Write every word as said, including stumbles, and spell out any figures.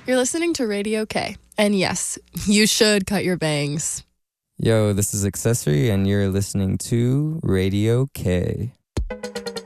You're listening to Radio K. And yes, you should cut your bangs. Yo, this is Accessory, and you're listening to Radio K.